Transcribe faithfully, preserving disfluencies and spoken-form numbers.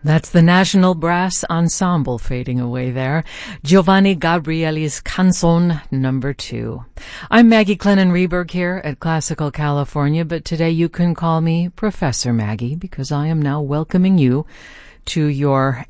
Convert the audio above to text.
That's the National Brass Ensemble fading away there. Giovanni Gabrieli's Canzone number two. I'm Maggie Clennon-Reberg here at Classical California, but today you can call me Professor Maggie because I am now welcoming you to your